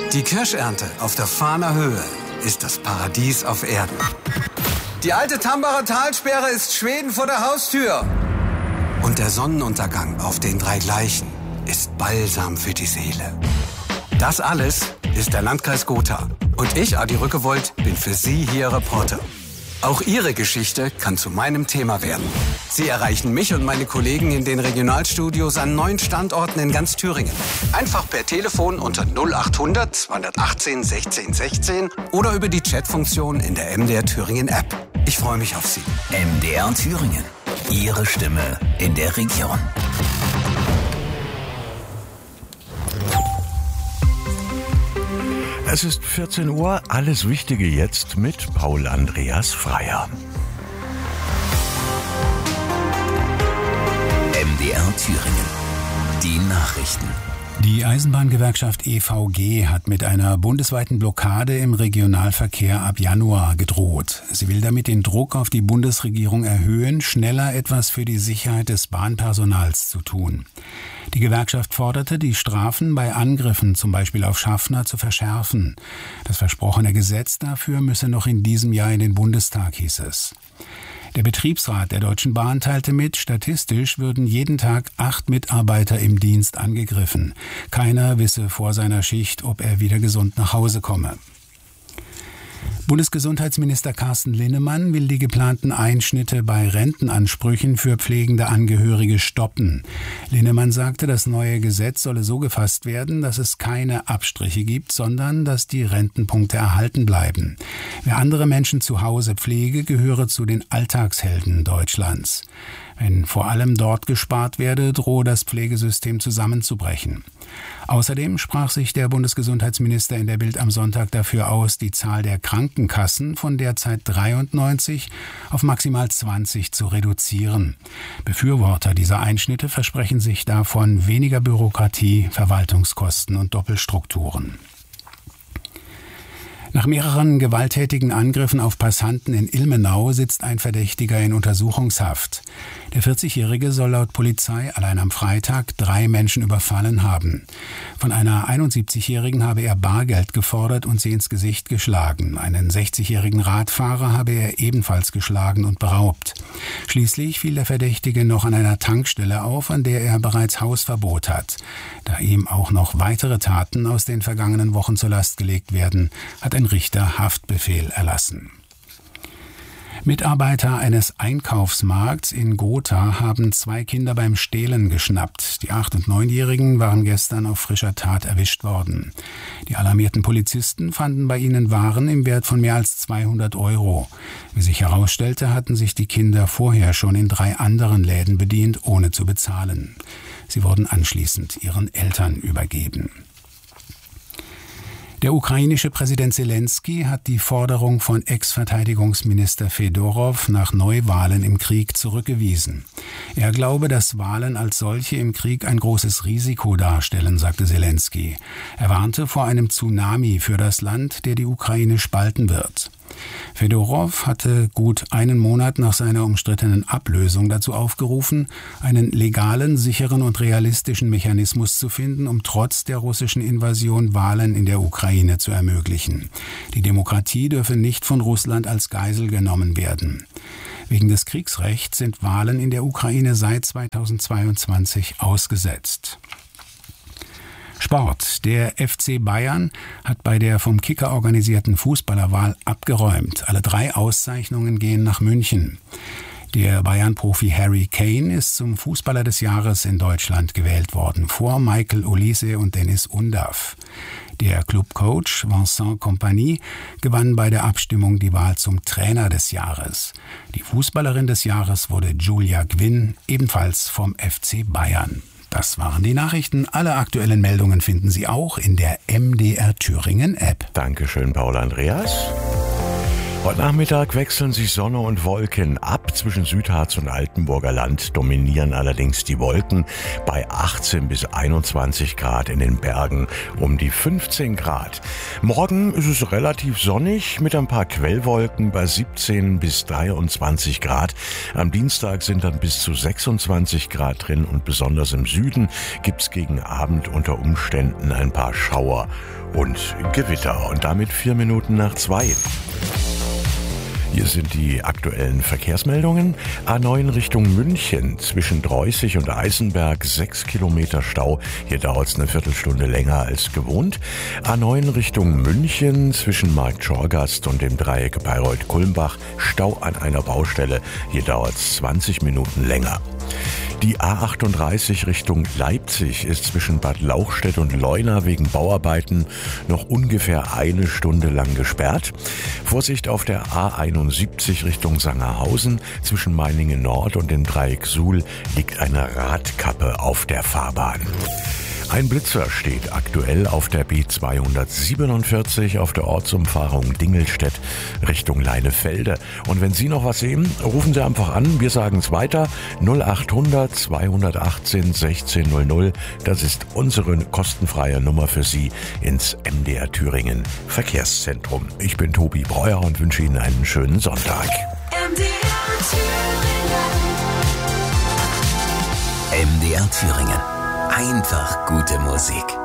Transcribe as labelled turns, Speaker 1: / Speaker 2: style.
Speaker 1: Die Kirschernte auf der Fahner Höhe ist das Paradies auf Erden. Die alte Tambacher Talsperre ist Schweden vor der Haustür. Und der Sonnenuntergang auf den drei Gleichen ist Balsam für die Seele. Das alles ist der Landkreis Gotha. Und ich, Adi Rückewold, bin für Sie hier Reporter. Auch Ihre Geschichte kann zu meinem Thema werden. Sie erreichen mich und meine Kollegen in den Regionalstudios an 9 Standorten in ganz Thüringen. Einfach per Telefon unter 0800 218 16 16 oder über die Chatfunktion in der MDR Thüringen App. Ich freue mich auf Sie.
Speaker 2: MDR Thüringen. Ihre Stimme in der Region.
Speaker 3: Es ist 14 Uhr, alles Wichtige jetzt mit Paul Andreas Freier.
Speaker 2: MDR Thüringen. Die Nachrichten.
Speaker 4: Die Eisenbahngewerkschaft EVG hat mit einer bundesweiten Blockade im Regionalverkehr ab Januar gedroht. Sie will damit den Druck auf die Bundesregierung erhöhen, schneller etwas für die Sicherheit des Bahnpersonals zu tun. Die Gewerkschaft forderte, die Strafen bei Angriffen, zum Beispiel auf Schaffner, zu verschärfen. Das versprochene Gesetz dafür müsse noch in diesem Jahr in den Bundestag, hieß es. Der Betriebsrat der Deutschen Bahn teilte mit, statistisch würden jeden Tag 8 Mitarbeiter im Dienst angegriffen. Keiner wisse vor seiner Schicht, ob er wieder gesund nach Hause komme. Bundesgesundheitsminister Carsten Linnemann will die geplanten Einschnitte bei Rentenansprüchen für pflegende Angehörige stoppen. Linnemann sagte, das neue Gesetz solle so gefasst werden, dass es keine Abstriche gibt, sondern dass die Rentenpunkte erhalten bleiben. Wer andere Menschen zu Hause pflege, gehöre zu den Alltagshelden Deutschlands. Wenn vor allem dort gespart werde, drohe das Pflegesystem zusammenzubrechen. Außerdem sprach sich der Bundesgesundheitsminister in der Bild am Sonntag dafür aus, die Zahl der Krankenkassen von derzeit 93 auf maximal 20 zu reduzieren. Befürworter dieser Einschnitte versprechen sich davon weniger Bürokratie, Verwaltungskosten und Doppelstrukturen. Nach mehreren gewalttätigen Angriffen auf Passanten in Ilmenau sitzt ein Verdächtiger in Untersuchungshaft. Der 40-Jährige soll laut Polizei allein am Freitag 3 Menschen überfallen haben. Von einer 71-Jährigen habe er Bargeld gefordert und sie ins Gesicht geschlagen. Einen 60-jährigen Radfahrer habe er ebenfalls geschlagen und beraubt. Schließlich fiel der Verdächtige noch an einer Tankstelle auf, an der er bereits Hausverbot hat. Da ihm auch noch weitere Taten aus den vergangenen Wochen zur Last gelegt werden, hat ein Richter Haftbefehl erlassen. Mitarbeiter eines Einkaufsmarkts in Gotha haben 2 Kinder beim Stehlen geschnappt. Die 8- und 9-Jährigen waren gestern auf frischer Tat erwischt worden. Die alarmierten Polizisten fanden bei ihnen Waren im Wert von mehr als 200 €. Wie sich herausstellte, hatten sich die Kinder vorher schon in 3 anderen Läden bedient, ohne zu bezahlen. Sie wurden anschließend ihren Eltern übergeben. Der ukrainische Präsident Selenskyj hat die Forderung von Ex-Verteidigungsminister Fedorow nach Neuwahlen im Krieg zurückgewiesen. Er glaube, dass Wahlen als solche im Krieg ein großes Risiko darstellen, sagte Selenskyj. Er warnte vor einem Tsunami für das Land, der die Ukraine spalten wird. Fedorow hatte gut einen Monat nach seiner umstrittenen Ablösung dazu aufgerufen, einen legalen, sicheren und realistischen Mechanismus zu finden, um trotz der russischen Invasion Wahlen in der Ukraine zu ermöglichen. Die Demokratie dürfe nicht von Russland als Geisel genommen werden. Wegen des Kriegsrechts sind Wahlen in der Ukraine seit 2022 ausgesetzt. Sport. Der FC Bayern hat bei der vom Kicker organisierten Fußballerwahl abgeräumt. Alle 3 Auszeichnungen gehen nach München. Der Bayern-Profi Harry Kane ist zum Fußballer des Jahres in Deutschland gewählt worden, vor Michael Olise und Dennis Undav. Der Clubcoach Vincent Kompany gewann bei der Abstimmung die Wahl zum Trainer des Jahres. Die Fußballerin des Jahres wurde Julia Gwynn, ebenfalls vom FC Bayern. Das waren die Nachrichten. Alle aktuellen Meldungen finden Sie auch in der MDR Thüringen App.
Speaker 3: Dankeschön, Paul Andreas. Heute Nachmittag wechseln sich Sonne und Wolken ab. Zwischen Südharz und Altenburger Land dominieren allerdings die Wolken bei 18 bis 21 Grad in den Bergen, um die 15 Grad. Morgen ist es relativ sonnig mit ein paar Quellwolken bei 17 bis 23 Grad. Am Dienstag sind dann bis zu 26 Grad drin und besonders im Süden gibt's gegen Abend unter Umständen ein paar Schauer und Gewitter. Und damit 4 Minuten nach 2. Hier sind die aktuellen Verkehrsmeldungen. A9 Richtung München zwischen Dreußig und Eisenberg 6 Kilometer Stau. Hier dauert es eine Viertelstunde länger als gewohnt. A9 Richtung München zwischen Marktschorgast und dem Dreieck Bayreuth-Kulmbach. Stau an einer Baustelle. Hier dauert es 20 Minuten länger. Die A38 Richtung Leipzig ist zwischen Bad Lauchstädt und Leuna wegen Bauarbeiten noch ungefähr eine Stunde lang gesperrt. Vorsicht auf der A71 Richtung Sangerhausen. Zwischen Meiningen Nord und dem Dreieck Suhl liegt eine Radkappe auf der Fahrbahn. Ein Blitzer steht aktuell auf der B247 auf der Ortsumfahrung Dingelstedt Richtung Leinefelde. Und wenn Sie noch was sehen, rufen Sie einfach an. Wir sagen es weiter. 0800 218 1600. Das ist unsere kostenfreie Nummer für Sie ins MDR Thüringen Verkehrszentrum. Ich bin Tobi Breuer und wünsche Ihnen einen schönen Sonntag.
Speaker 2: MDR Thüringen. Einfach gute Musik.